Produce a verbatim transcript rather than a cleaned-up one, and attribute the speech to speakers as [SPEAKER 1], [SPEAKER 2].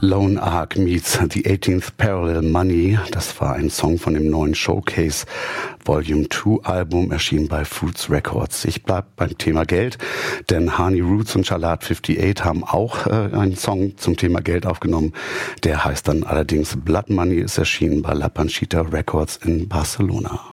[SPEAKER 1] Lone Ark meets The eighteenth Parallel Money. Das war ein Song von dem neuen Showcase Volume zwei Album, erschienen bei Fruits Records. Ich bleib beim Thema Geld, denn Honey Roots und Shalat achtundfünfzig haben auch äh, einen Song zum Thema Geld aufgenommen. Der heißt dann allerdings Blood Money, ist erschienen bei La Panchita Records in Barcelona.